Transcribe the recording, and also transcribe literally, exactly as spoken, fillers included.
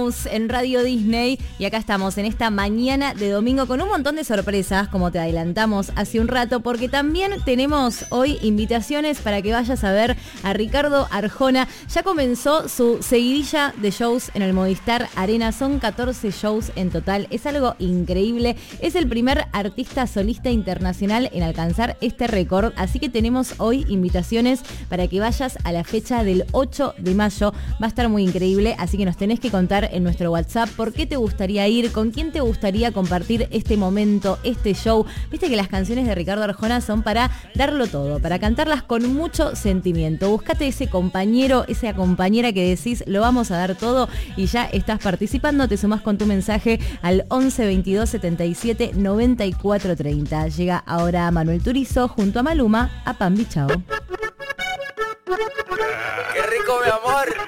News en Radio Disney y acá estamos en esta mañana de domingo con un montón de sorpresas, como te adelantamos hace un rato, porque también tenemos hoy invitaciones para que vayas a ver a Ricardo Arjona. Ya comenzó su seguidilla de shows en el Movistar Arena, son catorce shows en total, es algo increíble, es el primer artista solista internacional en alcanzar este récord, así que tenemos hoy invitaciones para que vayas a la fecha del ocho de mayo, va a estar muy increíble, así que nos tenés que contar en nuestro WhatsApp por qué te gustaría ir, con quién te gustaría compartir este momento, este show. Viste que las canciones de Ricardo Arjona son para darlo todo, para cantarlas con mucho sentimiento. Búscate ese compañero, esa compañera que decís, lo vamos a dar todo y ya estás participando, te sumás con tu mensaje al once veintidós setenta y siete noventa y cuatro treinta. Llega ahora Manuel Turizo junto a Maluma a Pambi Chao. ¡Qué rico, mi amor!